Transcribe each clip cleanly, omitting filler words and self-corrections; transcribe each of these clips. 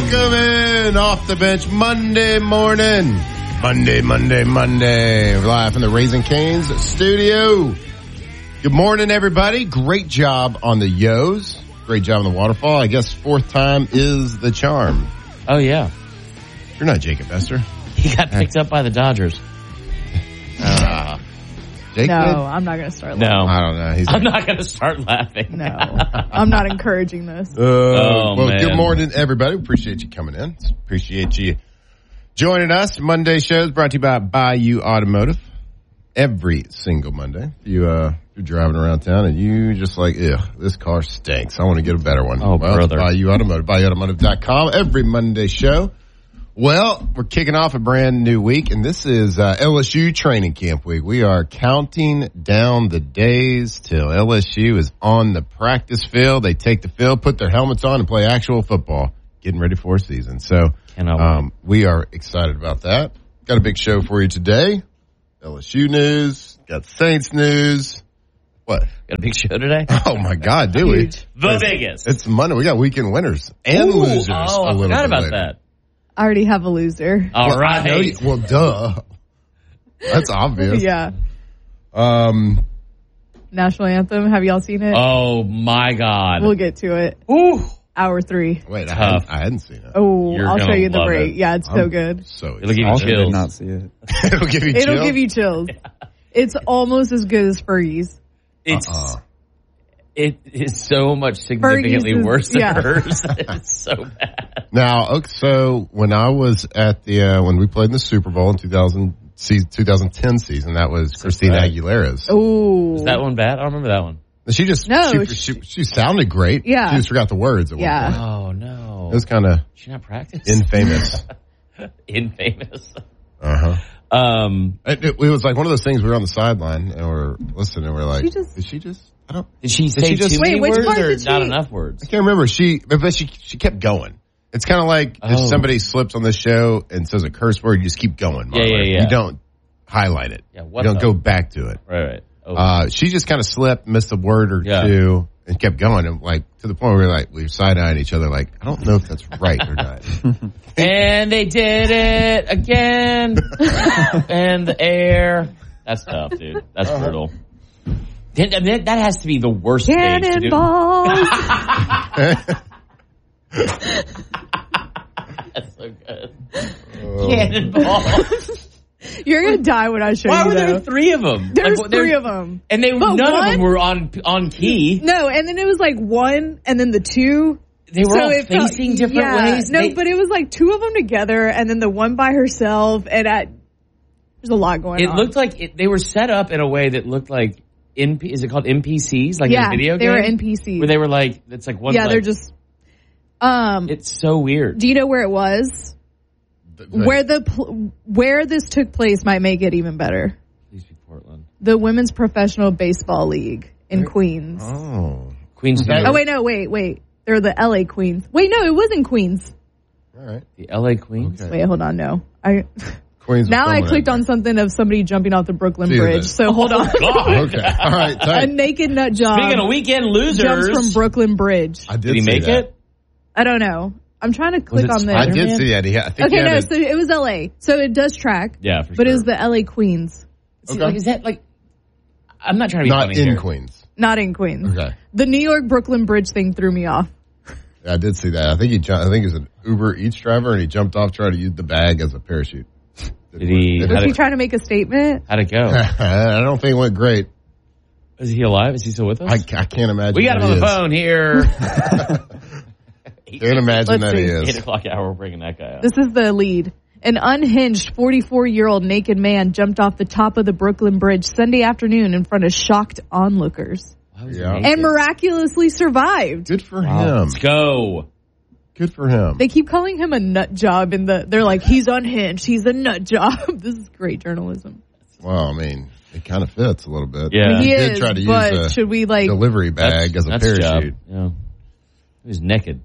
Welcome in Off the Bench Monday morning. Monday. We're live from the Raising Cane's studio. Good morning, everybody. Great job on the Yo's. Great job on the waterfall. I guess fourth time is the charm. Oh, yeah. You're not Jacob Esther. He got picked up by the Dodgers. Jake No, did? I'm not going to start No. laughing. I don't know. I'm not going to start laughing. No. I'm not encouraging this. Well, man. Good morning, everybody. Appreciate you coming in. Appreciate you joining us. Monday show is brought to you by Bayou Automotive. Every single Monday. If you're driving around town and you just like, this car stinks. I want to get a better one. Oh, well, brother. Bayou Automotive. BayouAutomotive.com. Every Monday show. Well, we're kicking off a brand new week, and this is LSU training camp week. We are counting down the days till LSU is on the practice field. They take the field, put their helmets on, and play actual football, getting ready for a season. So we are excited about that. Got a big show for you today. LSU news, got Saints news. What? Got a big show today? Oh, my God, do we? The biggest. It's Monday. We got weekend winners and losers. Oh, I forgot about that. I already have a loser. All Well, I know right. well, duh. That's obvious. Yeah. National Anthem. Have y'all seen it? Oh, my God. We'll get to it. Ooh. Hour 3. Wait, Tough. I hadn't seen it. Oh, You're I'll show gonna you the love break. it. Yeah, it's so good. So It'll give you I did chills. not see it. It'll give you chills. It'll give you chills. It's almost as good as Fergie's. It is so much significantly Fergie's is- worse than yeah. hers. It's so bad. Now, okay, so when I was at the when we played in the Super Bowl in 2010 season, that was Christina bad. Aguilera's. Oh. Is that one bad? I don't remember that one. She just No, she sounded great. Yeah. She just forgot the words. At one Yeah. point. Oh, no. It was kind of She not practice? infamous. Infamous. It was like one of those things. We were on the sideline and we're listening, and we're like, She just- "Did she just? I don't. Did she Did say she just- too Wait, many which words part or did not she- enough words? I can't remember. But she kept going. It's kind of like if somebody slips on this show and says a curse word, you just keep going. Yeah, yeah, yeah. You don't highlight it. Yeah, you don't go back to it. Right. Oh. She just kind of slipped, missed a word or two, and kept going. And like to the point where we were side-eyeing each other like, I don't know if that's right or not. And they did it again. And the air. That's tough, dude. That's brutal. That has to be the worst stage to do. Cannonballs. That's so good. Cannonballs. You're going to die when I show Why you, were there though. 3 of them? There's Like, 3 of them. And none of them were on key. No, and then it was like 1 and then the 2. They were all it felt- facing different ways. No, but it was like 2 of them together and then the one by herself. And there's a lot going on. It looked like they were set up in a way that looked like is it called NPCs? Like in a video game? they were NPCs. Where they were like, it's like one. Yeah, like, they're just. It's so weird. Do you know where it was? Where this took place might make it even better. Please be Portland. The Women's Professional Baseball League in Queens. Oh, Queens. Oh wait. They're the LA Queens. Wait, no, it was in Queens. all right. The LA Queens. Okay. Wait, hold on, no. Queens. Now I clicked on something of somebody jumping off the Brooklyn See Bridge. this. So hold on. God. Okay. All right. A Tight. naked nut job Speaking of weekend losers, jumps from Brooklyn Bridge. I did he see make that. it? I don't know. I'm trying to click it on this. I did Spider-Man? see that. I think Okay, no, so it was LA. So it does track. Yeah, for But sure. it was the LA Queens. See, Okay. like, is that like? I'm not trying to be not funny in here. Queens. Not in Queens. Okay. The New York Brooklyn Bridge thing threw me off. Yeah, I did see that. I think he was an Uber Eats driver, and he jumped off trying to use the bag as a parachute. Did he? Was he trying to make a statement? How'd it go? I don't think it went great. Is he alive? Is he still with us? I can't imagine. We got him that on he the is. phone here. Can't imagine Let's that he see. is. 8:00 hour. We're bringing that guy out. This is the lead. An unhinged 44-year-old naked man jumped off the top of the Brooklyn Bridge Sunday afternoon in front of shocked onlookers Why was he Yeah. naked? and miraculously survived. Good for Wow. him. Let's go. Good for him. They keep calling him a nut job they're like, he's unhinged. He's a nut job. This is great journalism. Well, I mean, it kind of fits a little bit. Yeah. I mean, he did is, try to but use a should we like delivery bag as a That's his parachute. job. Yeah. He was naked.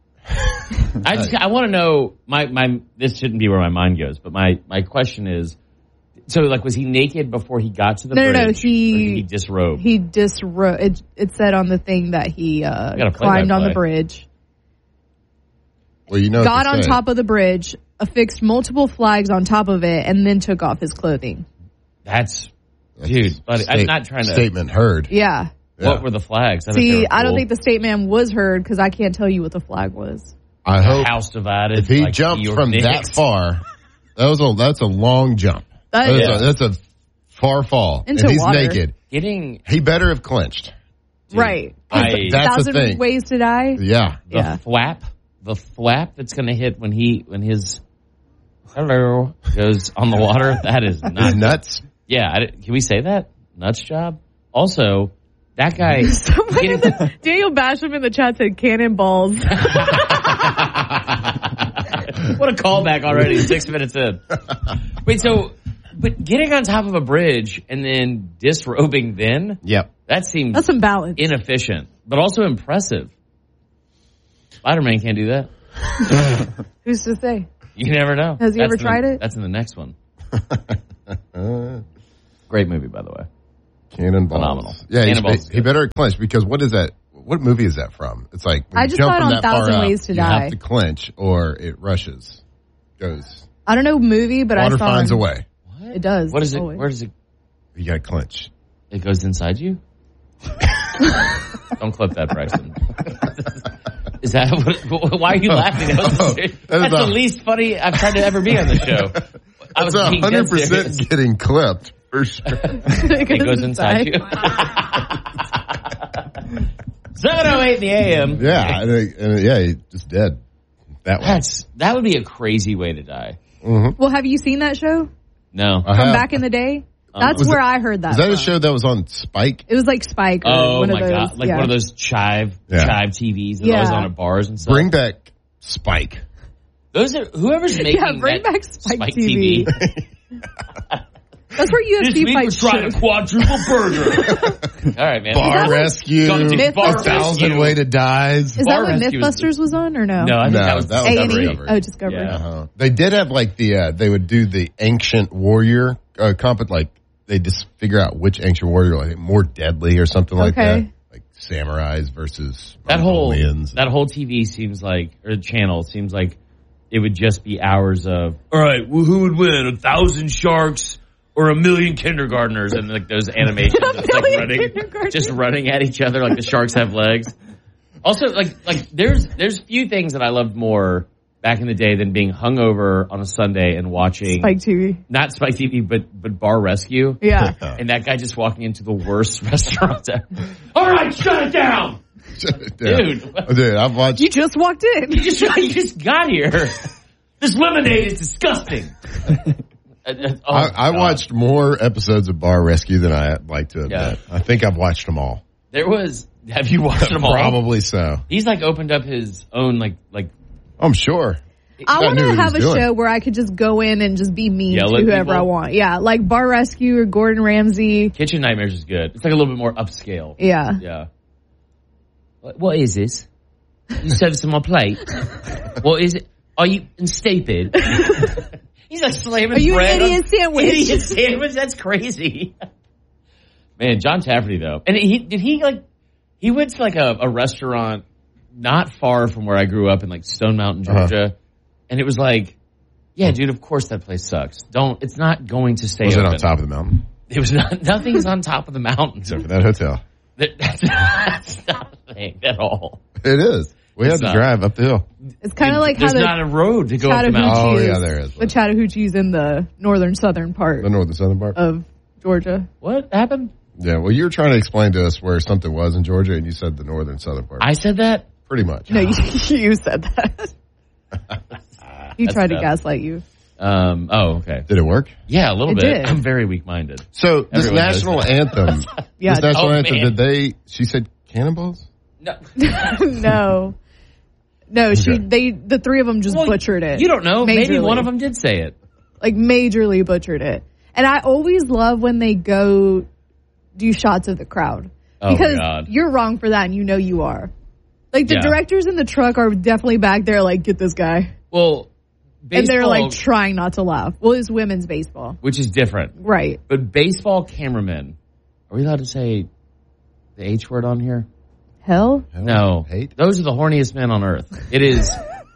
I want to know this shouldn't be where my mind goes, but my question is, so like, was he naked before he got to the bridge? No, or did he disrobe? He disrobed. It said on the thing that he climbed on the bridge. Well, you know, got on top of the bridge, affixed multiple flags on top of it, and then took off his clothing. That's dude, buddy. I'm not trying to. Statement heard. Yeah. What were the flags? See, I don't think the statement was heard because I can't tell you what the flag was. I hope house divided. if he jumped from that far, that's a long jump. That's a far fall. Into and he's water. naked. He better have clinched. dude, Right. I- That's the 1,000 thing. ways to die. Yeah. the flap that's going to hit when his hello goes on the water. That is His not nuts. Yeah, can we say that? Nuts job. Also, that guy. Daniel Basham in the chat said cannonballs. What a callback already, 6 minutes in. Wait, but getting on top of a bridge and then disrobing Yep. that seems That's some balance. inefficient, but also impressive. Spider-Man can't do that. Who's to say? You never know. Has he ever tried it? That's in the next one. Great movie, by the way. Cannonballs. Phenomenal. Yeah, Cannonballs he better clinch because what is that? What movie is that from? It's like when I you just jump saw it from on that far 1,000 up, Ways to you Die. have to clinch or it rushes. Goes. I don't know movie, but Water I saw finds him. a way. It does. What is it? always. Where does it? You got to clinch. It goes inside you. Don't clip that, Braxton. Is that why are you laughing? That's the least funny I've tried to ever be on the show. I was It's being dead serious. 100% getting clipped for sure. It goes inside you. 7:08 in the AM. Yeah, he's just dead. That way. That would be a crazy way to die. Well, have you seen that show No. from back in the day? That's where I heard that. Was that from. a show that was on Spike? It was like Spike. Or Oh one my of those, god! Like one of those chive TVs that was on at bars and stuff. Bring back Spike. Those are whoever's making bring that back Spike TV. That's where This UFC week we're fights. trying a quadruple burger. All right, man. Bar Rescue. Come to Mythbusters? Bar 1,000 Rescue. Way to Dies. Is Bar that what Rescue Mythbusters was on or no? No, I think No, that was that was A&E? Discovery. Oh, Discovery. Yeah. They did have like they would do the ancient warrior like they just figure out which ancient warrior like more deadly or something like that. Like samurais versus that whole Mongolians. TV seems like, or channel seems like it would just be hours of, all right, well, who would win, 1,000 sharks or 1,000,000 kindergartners, and like those animations of, like just running at each other like the sharks have legs. Also, like there's few things that I loved more back in the day than being hungover on a Sunday and watching Spike TV. not Spike TV, but Bar Rescue. Yeah. And that guy just walking into the worst restaurant. All right, shut it down. Dude, I've watched. You just walked in. you just got here. This lemonade is disgusting. I watched more episodes of Bar Rescue than I like to admit. Yeah. I think I've watched them all. Have you watched them all? Probably so. He's like opened up his own like I'm sure. I want knew to what he have a was doing. show where I could just go in and just be mean Yell to at whoever people? I want. Yeah, like Bar Rescue or Gordon Ramsay. Kitchen Nightmares is good. It's like a little bit more upscale. Yeah. Yeah. What is this? You serve some on my plate. What is it? Are you stupid? He's like slamming Are you bread an idiot sandwich? Idiot sandwich? That's crazy. Man, John Tafferty though. And he went to like a restaurant not far from where I grew up in like Stone Mountain, Georgia. And it was like, yeah, dude, of course that place sucks. It's not going to stay Was open. it on top of the mountain? It was not, nothing's on top of the mountain. Except for that hotel. That's not a thing at all. It is. We had to not. drive up the hill. It's kind of like how There's not the a road to go up the Chattahoochee mountain. Oh, is. yeah, there is. The Chattahoochee's in the southern part The northern southern part. of Georgia. What happened? Yeah, well, you were trying to explain to us where something was in Georgia, and you said the northern southern part. I said that? Pretty much. No, you said that. He tried to gaslight you. Oh, okay. Did it work? Yeah, a little It bit. did. I'm very weak-minded. So this Everyone knows national that. anthem. Yeah. This national Oh, anthem. man. She said cannonballs? No. No. No, the three of them just butchered it. You don't know. Maybe Majorly. one of them did say it. Like majorly butchered it. And I always love when they go do shots of the crowd. Oh, Because God. you're wrong for that and you know you are. Like the Yeah. directors in the truck are definitely back there like, get this guy. Well, baseball, And they're like trying not to laugh. Well, it's women's baseball. which is different. Right. But baseball cameramen, are we allowed to say the H word on here? Hell? No. Hate? Those are the horniest men on earth. It is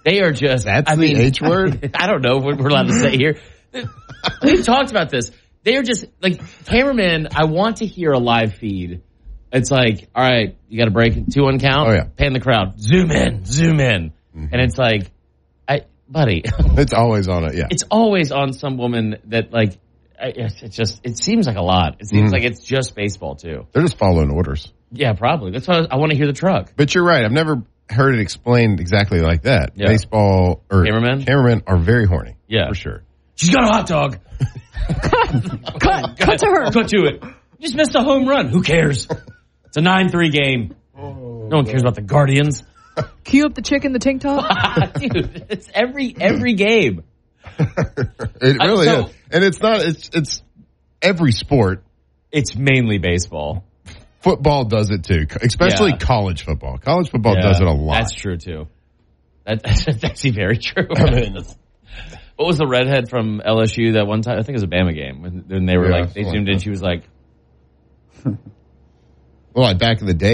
They are just. That's the H word? I don't know what we're allowed to say here. We've talked about this. They are just like cameramen. I want to hear a live feed. It's like, all right, you got to break 2-1 count. Oh, yeah. Pan the crowd. Zoom in. Mm-hmm. And it's like, buddy. It's always on it. Yeah. It's always on some woman that like. It seems like a lot. It seems like it's just baseball too. They're just following orders. Yeah, probably. That's why I want to hear the truck. But you're right. I've never heard it explained exactly like that. Yeah. Baseball or cameramen are very horny. Yeah, for sure. She's got a hot dog. Cut to her. Cut to it. You just missed a home run. Who cares? It's a 9-3 game. No one cares about the Guardians. Cue up the chick in the tank top. Dude, it's every game. It really is. And it's not, it's every sport. It's mainly baseball. Football does it too, especially college football. College football does it a lot. That's true too. That's actually very true. I mean, what was the redhead from LSU that one time? I think it was a Bama game when they were they zoomed in. She was like, well, like back in the day.